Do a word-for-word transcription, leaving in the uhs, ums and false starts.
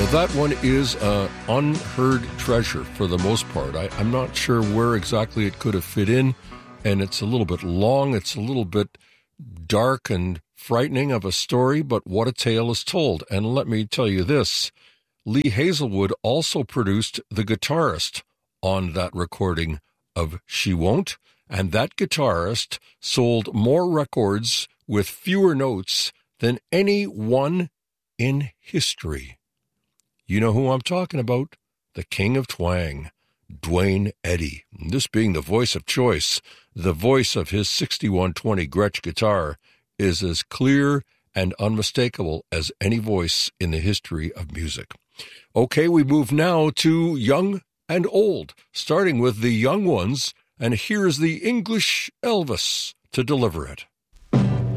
that one is an unheard treasure for the most part. I, I'm not sure where exactly it could have fit in, and it's a little bit long. It's a little bit dark and frightening of a story, but what a tale is told. And let me tell you this, Lee Hazelwood also produced the guitarist on that recording of She Won't, and that guitarist sold more records with fewer notes than any one in history. You know who I'm talking about? The King of Twang, Duane Eddy. This being the voice of choice, the voice of his sixty-one twenty Gretsch guitar is as clear and unmistakable as any voice in the history of music. Okay, we move now to young and old, starting with the young ones, and here's the English Elvis to deliver it.